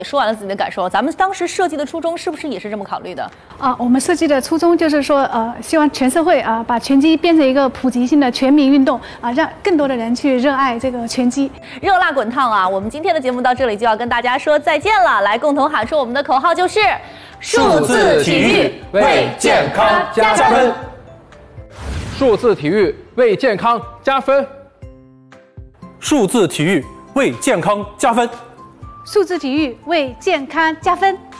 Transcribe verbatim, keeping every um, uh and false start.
说完了自己的感受，咱们当时设计的初衷是不是也是这么考虑的？ 啊，我们设计的初衷就是说，呃，希望全社会啊，把拳击变成一个普及性的全民运动啊，让更多的人去热爱这个拳击。 热辣滚烫啊！我们今天的节目到这里就要跟大家说再见了，来共同喊出我们的口号，就是数字体育为健康加分。 数字体育为健康加分。 数字体育为健康加分。 数字体育为健康加分。